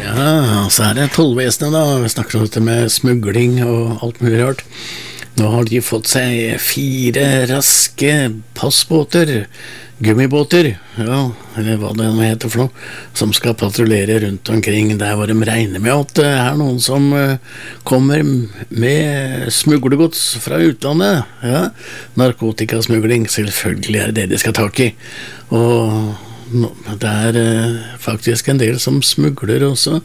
Ja, så er det tollvesenet da. Vi snakker om dette med smugling og alt mulig rart. Nå har de fått seg 4 raske passbåter, gummibåter, ja, eller hva det nå heter for noe, som skal patruljere rundt omkring der hvor de regner med at det er noen som kommer med smuglegods fra utlandet, ja, narkotikasmugling, selvfølgelig er det de skal tak i, og det er faktisk en del som smugler også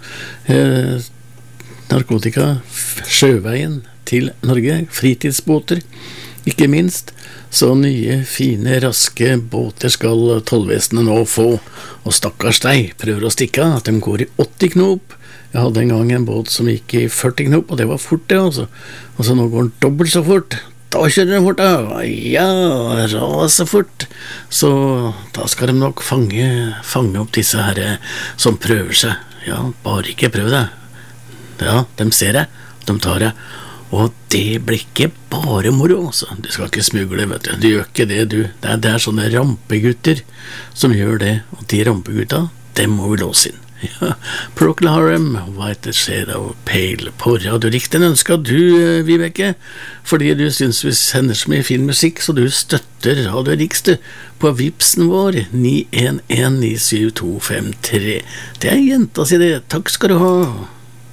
narkotika sjøveien til Norge, fritidsbåter, ikke minst. Så nye, fine, raske båter skal tollvesenet nå få, og stakkars deg prøver å stikke av, at de går i 80 knop. Jeg hadde en gang en båt som gikk i 40 knop, og det var fort det altså. Og så nå går den dobbelt så fort. Da kjører den fort da, ja, raser fort. Så da skal de nok fange opp disse her som prøver seg. Ja, bare ikke prøv det. Ja, de ser det, de tar det. Og det blir ikke bare moro, altså. Du skal ikke smugle, vet du. Du gjør ikke det, du. Det er sånne rampegutter som gjør det. Og de rampegutta, dem må vi låse inn. Ja, Procol Harum, White Shadow, Pale på Radio Riktig ønsker du, Vibeke, fordi du synes vi sender så mye fin musikk, så du støtter Radio Riktig på Vipsen vår 91197253. Det er jenta si det. Takk skal du ha.